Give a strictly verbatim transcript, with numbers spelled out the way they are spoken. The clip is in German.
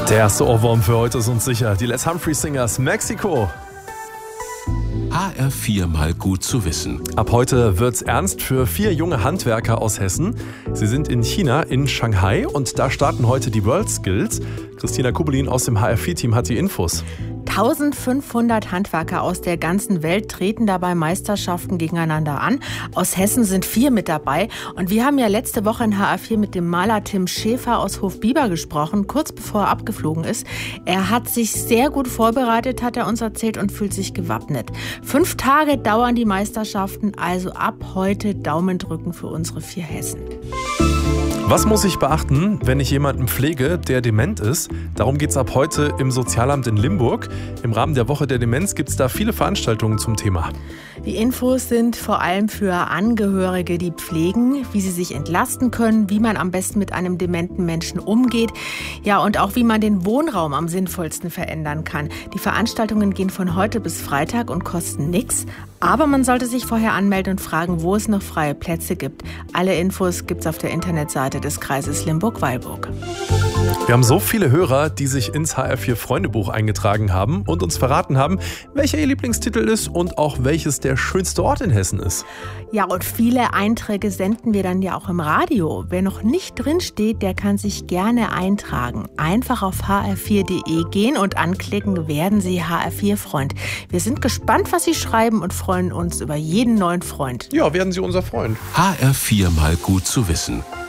Der erste Ohrwurm für heute ist uns sicher. Die Les Humphreys Singers, Mexiko. H R vier mal gut zu wissen. Ab heute wird's ernst für vier junge Handwerker aus Hessen. Sie sind in China, in Shanghai, und da starten heute die World Skills. Christina Kubelin aus dem H R vier Team hat die Infos. eintausendfünfhundert Handwerker aus der ganzen Welt treten dabei Meisterschaften gegeneinander an. Aus Hessen sind vier mit dabei. Und wir haben ja letzte Woche in H R vier mit dem Maler Tim Schäfer aus Hofbieber gesprochen, kurz bevor er abgeflogen ist. Er hat sich sehr gut vorbereitet, hat er uns erzählt, und fühlt sich gewappnet. Fünf Tage dauern die Meisterschaften, also ab heute Daumen drücken für unsere vier Hessen. Was muss ich beachten, wenn ich jemanden pflege, der dement ist? Darum geht es ab heute im Sozialamt in Limburg. Im Rahmen der Woche der Demenz gibt es da viele Veranstaltungen zum Thema. Die Infos sind vor allem für Angehörige, die pflegen, wie sie sich entlasten können, wie man am besten mit einem dementen Menschen umgeht, ja, und auch wie man den Wohnraum am sinnvollsten verändern kann. Die Veranstaltungen gehen von heute bis Freitag und kosten nichts, aber man sollte sich vorher anmelden und fragen, wo es noch freie Plätze gibt. Alle Infos gibt's auf der Internetseite des Kreises Limburg-Weilburg. Wir haben so viele Hörer, die sich ins H R vier Freundebuch eingetragen haben und uns verraten haben, welcher ihr Lieblingstitel ist und auch welches der schönste Ort in Hessen ist. Ja, und viele Einträge senden wir dann ja auch im Radio. Wer noch nicht drin steht, der kann sich gerne eintragen. Einfach auf h r vier punkt d e gehen und anklicken, werden Sie H R vier Freund. Wir sind gespannt, was Sie schreiben, und freuen uns über jeden neuen Freund. Ja, werden Sie unser Freund. H R vier mal gut zu wissen.